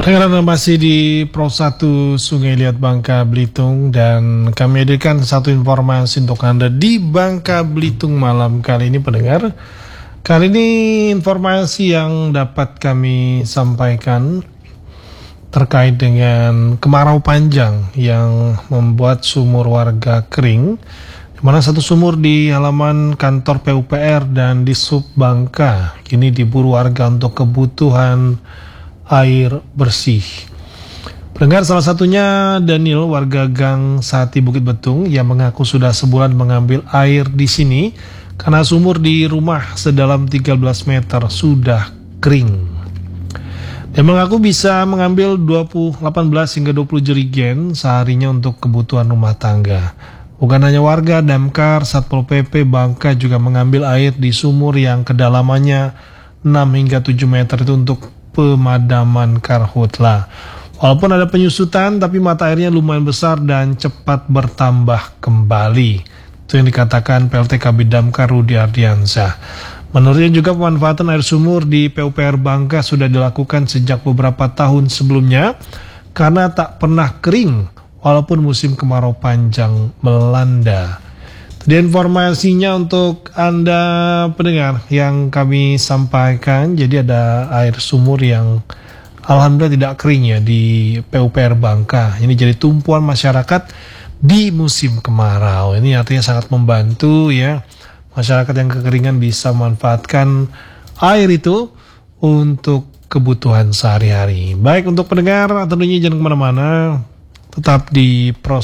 Pendengar masih di Pro 1 Sungai Liat Bangka Belitung, dan kami hadirkan satu informasi untuk Anda di Bangka Belitung malam kali ini, pendengar. Kali ini informasi yang dapat kami sampaikan terkait dengan kemarau panjang yang membuat sumur warga kering, di mana satu sumur di halaman kantor PUPR dan di Sub Bangka kini diburu warga untuk kebutuhan air bersih. Pendengar, salah satunya Daniel, warga Gang Sati Bukit Betung, yang mengaku sudah sebulan mengambil air di sini karena sumur di rumah sedalam 13 meter sudah kering. Dia mengaku bisa mengambil 18 hingga 20 jerigen seharinya untuk kebutuhan rumah tangga. Bukan hanya warga, Damkar, Satpol PP Bangka juga mengambil air di sumur yang kedalamannya 6 hingga 7 meter itu untuk pemadaman karhutla. Walaupun ada penyusutan, tapi mata airnya lumayan besar dan cepat bertambah kembali. Itu yang dikatakan PLT Kabid Damkar Rudi Ardiansyah. Menurutnya juga pemanfaatan air sumur di PUPR Bangka sudah dilakukan sejak beberapa tahun sebelumnya karena tak pernah kering walaupun musim kemarau panjang melanda. Jadi informasinya untuk Anda pendengar yang kami sampaikan. Jadi ada air sumur yang alhamdulillah tidak kering ya di PUPR Bangka. Ini jadi tumpuan masyarakat di musim kemarau. Ini artinya sangat membantu ya. Masyarakat yang kekeringan bisa memanfaatkan air itu untuk kebutuhan sehari-hari. Baik, untuk pendengar, tentunya jangan kemana-mana. Tetap di Pro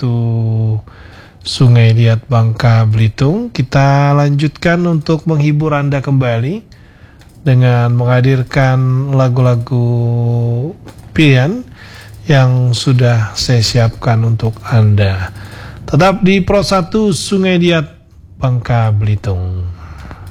1 Sungai Liat Bangka Belitung. Kita lanjutkan untuk menghibur Anda kembali dengan menghadirkan lagu-lagu pilihan yang sudah saya siapkan untuk Anda. Tetap di Pro 1 Sungai Liat Bangka Belitung.